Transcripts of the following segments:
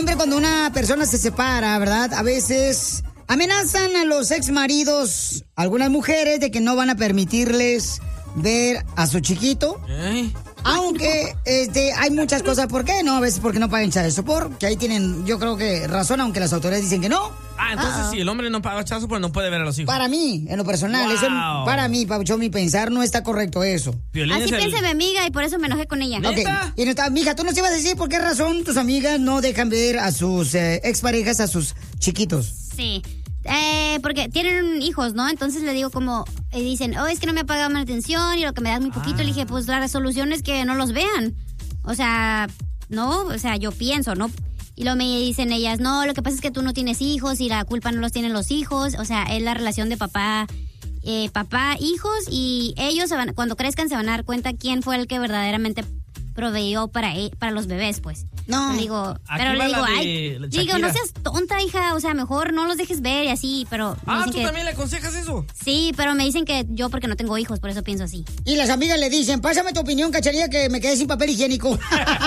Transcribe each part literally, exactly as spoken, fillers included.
siempre cuando una persona se separa, ¿verdad? A veces amenazan a los ex maridos, algunas mujeres, de que no van a permitirles ver a su chiquito. ¿Eh? Aunque este, hay muchas cosas, ¿por qué? No, a veces porque no pagan child support, que ahí tienen, yo creo que razón, aunque las autoridades dicen que no. Ah, entonces uh-oh. Si el hombre no paga child support, no puede ver a los hijos. Para mí, en lo personal, wow. eso para mí, Pabuchón, mi pensar, no está correcto eso. Violín Así piensa el... mi amiga y por eso me enojé con ella. Okay. Y no está, mija, tú nos ibas a decir por qué razón tus amigas no dejan ver a sus eh, exparejas, a sus chiquitos. Sí. Eh, porque tienen hijos, ¿no? Entonces le digo como, eh, dicen, oh, es que no me ha pagado manutención y lo que me das muy poquito. Ah. Le dije, pues la resolución es que no los vean. O sea, no, o sea, yo pienso, ¿no? Y luego me dicen ellas, no, lo que pasa es que tú no tienes hijos y la culpa no los tienen los hijos. O sea, es la relación de papá, eh, papá, hijos, y ellos se van, cuando crezcan se van a dar cuenta quién fue el que verdaderamente proveyó para, para los bebés, pues. No. Le digo, pero le digo, ay, digo, no seas tonta, hija, o sea, mejor no los dejes ver y así, pero... Ah, ¿tú que, también le aconsejas eso? Sí, pero me dicen que yo porque no tengo hijos, por eso pienso así. Y las amigas le dicen, pásame tu opinión, Cacharilla, que me quedé sin papel higiénico.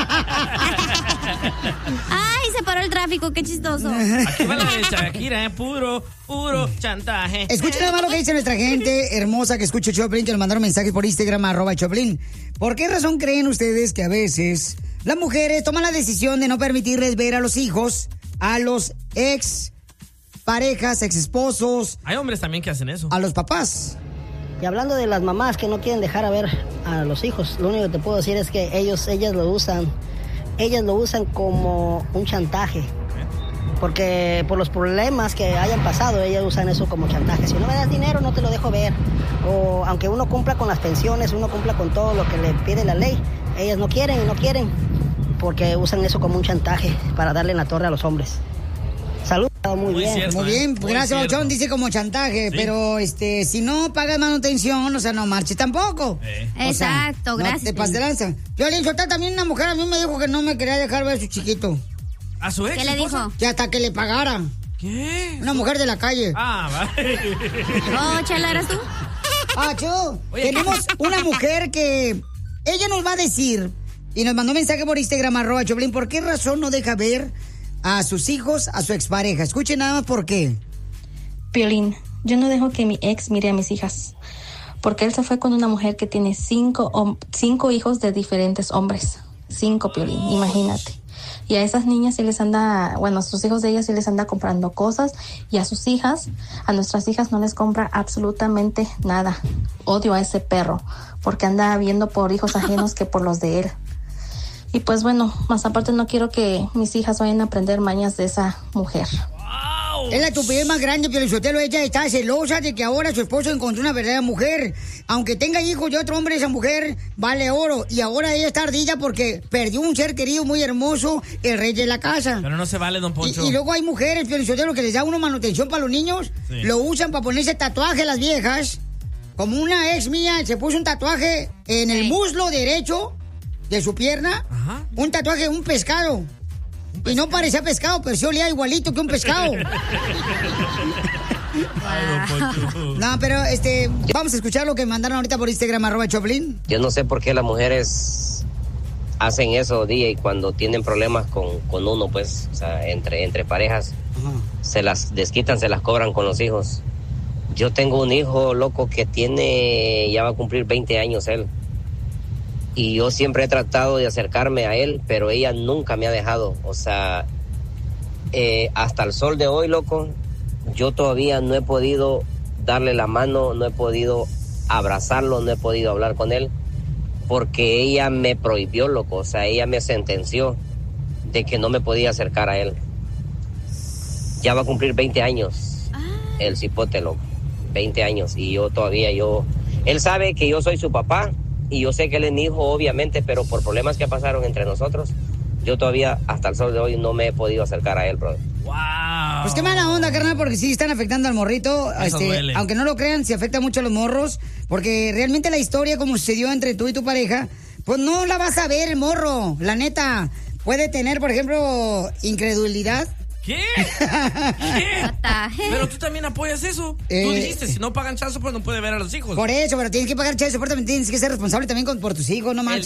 Ay, se paró el tráfico, qué chistoso. Aquí va la de Shakira, ¿eh? Puro, puro chantaje. Escuchen nada más lo que dice nuestra gente hermosa que escucha Choplin, que nos mandaron mensajes por Instagram, arroba Choplin. ¿Por qué razón creen ustedes que a veces las mujeres toman la decisión de no permitirles ver a los hijos, a los ex parejas, ex esposos? Hay hombres también que hacen eso. A los papás. Y hablando de las mamás que no quieren dejar a ver a los hijos, lo único que te puedo decir es que ellos, ellas lo usan, ellas lo usan como un chantaje. Porque por los problemas que hayan pasado, ellas usan eso como chantaje. Si no me das dinero, no te lo dejo ver. O aunque uno cumpla con las pensiones, uno cumpla con todo lo que le pide la ley, ellas no quieren y no quieren, porque usan eso como un chantaje para darle en la torre a los hombres. Salud. Muy, muy bien. Cierto, muy bien, muy gracias, Bauchón. Dice como chantaje, sí. Pero este, si no pagas manutención, o sea, no marches tampoco. Eh. Exacto, sea, gracias. No te pases de lanza. Violín, soltar también una mujer a mí me dijo que no me quería dejar ver a su chiquito. ¿A su ex? ¿Qué le dijo? Que hasta que le pagara. ¿Qué? Una mujer de la calle. Ah, vale. Oh, Chela, ¿eras tú? Ah, yo. Tenemos una mujer que ella nos va a decir y nos mandó un mensaje por Instagram, arroba Choplin, ¿por qué razón no deja ver a sus hijos, a su expareja? Escuchen nada más por qué. Piolín, yo no dejo que mi ex mire a mis hijas, porque él se fue con una mujer que tiene cinco, cinco hijos de diferentes hombres. Cinco, Piolín, imagínate. Y a esas niñas sí les anda, bueno, a sus hijos de ellas sí les anda comprando cosas, y a sus hijas, a nuestras hijas no les compra absolutamente nada. Odio a ese perro, porque anda viendo por hijos ajenos que por los de él. Y pues bueno, más aparte no quiero que mis hijas vayan a aprender mañas de esa mujer. Es la estupidez más grande, Piolichotelo. Ella está celosa de que ahora su esposo encontró una verdadera mujer. Aunque tenga hijos de otro hombre, esa mujer vale oro. Y ahora ella está ardilla porque perdió un ser querido muy hermoso, el rey de la casa. Pero no se vale, don Poncho. Y, y luego hay mujeres, Piolichotelo, que les da uno manutención para los niños. Sí. Lo usan para ponerse tatuaje las viejas. Como una ex mía se puso un tatuaje en el muslo derecho de su pierna. Ajá. Un tatuaje, un pescado. Y no parecía pescado, pero sí olía igualito que un pescado. No, pero este, vamos a escuchar lo que mandaron ahorita por Instagram, arroba Choplin. Yo no sé por qué las mujeres hacen eso, D J, cuando tienen problemas con, con uno, pues, o sea, entre, entre parejas. Ajá. Se las desquitan, se las cobran con los hijos. Yo tengo un hijo, loco, que tiene, ya va a cumplir veinte años él. Y yo siempre he tratado de acercarme a él, pero ella nunca me ha dejado. O sea, eh, hasta el sol de hoy, loco, yo todavía no he podido darle la mano, no he podido abrazarlo, no he podido hablar con él, porque ella me prohibió, loco. O sea, ella me sentenció de que no me podía acercar a él. Ya va a cumplir veinte años, el cipote, loco. veinte años, y yo todavía, yo... Él sabe que yo soy su papá, y yo sé que él es mi hijo, obviamente, pero por problemas que pasaron entre nosotros, yo todavía, hasta el sol de hoy, no me he podido acercar a él, brother. ¡Wow! Pues qué mala onda, carnal, porque sí están afectando al morrito. Este, aunque no lo crean, sí afecta mucho a los morros, porque realmente la historia, como sucedió entre tú y tu pareja, pues no la vas a ver, el morro. La neta, puede tener, por ejemplo, incredulidad. ¿Qué? ¿Qué? Pero tú también apoyas eso. Eh, tú dijiste, si no pagan child support no puede ver a los hijos. Por eso, pero tienes que pagar child support, también tienes que ser responsable también con, por tus hijos, no manches.